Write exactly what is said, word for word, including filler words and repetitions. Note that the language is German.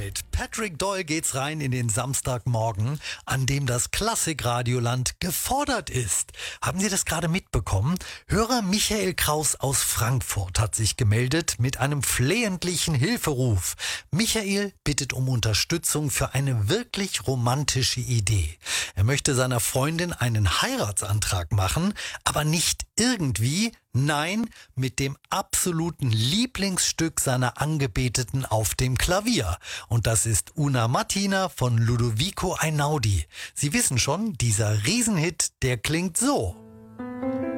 Mit Patrick Doyle geht's rein in den Samstagmorgen, an dem das Klassikradioland gefordert ist. Haben Sie das gerade mitbekommen? Hörer Michael Kraus aus Frankfurt hat sich gemeldet mit einem flehentlichen Hilferuf. Michael bittet um Unterstützung für eine wirklich romantische Idee. Er möchte seiner Freundin einen Heiratsantrag machen, aber nicht irgendwie, nein, mit dem absoluten Lieblingsstück seiner Angebeteten auf dem Klavier. Und das ist Una Mattina von Ludovico Einaudi. Sie wissen schon, dieser Riesenhit, der klingt so.